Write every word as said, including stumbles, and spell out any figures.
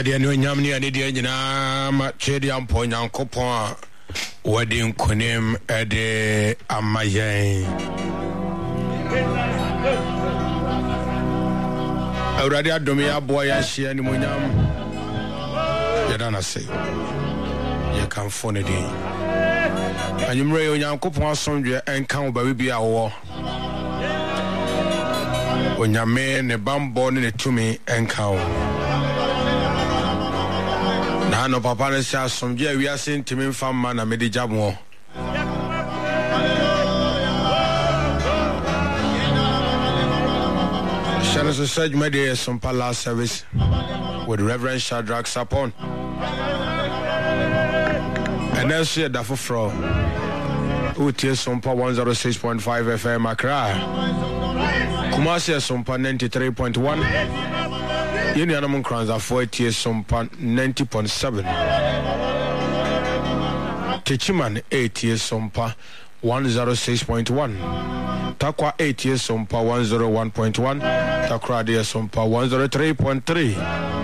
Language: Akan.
de no nyam ne ade de nyina ma chedi ampo nyankopon a wadi nkonem ade amayen awrade adomi aboa ya hia ni monyam yeda na sei ye kan fone de anyumre yo nyankopon asomdwe enka wo ba bi a wo onyame ne bambo ne tumi enka wo na no papa ne sha somdwe awiase ntimi mfamma na mede jabo Genesis said made some palace service with Reverend Shadrach Sapon and then see that for fro utie sompa one oh six point five F M Accra Kumasi sompa ninety-three point one Yeni anamon kranza for tie sompa ninety point seven Techiman eight years sompa one oh six point one Takwa eight years sompa one oh one point one Takra de sompa one oh three point three